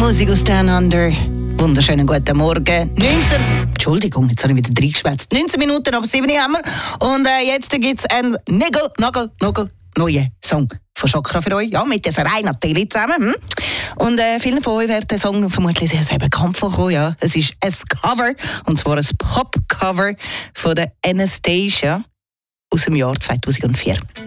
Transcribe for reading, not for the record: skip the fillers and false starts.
Musik aus Down Under. Wunderschönen guten Morgen. Entschuldigung, jetzt habe ich wieder reingeschwätzt. 19 Minuten ab 7 haben wir. Und jetzt gibt es einen neuen Song von Chakra für euch. Ja, mit dieser Reina Tilly zusammen. Und vielen von euch werden den Song vermutlich sehr bekannt vorkommen. Ja, es ist ein Cover, und zwar ein Pop-Cover von der Anastacia aus dem Jahr 2004.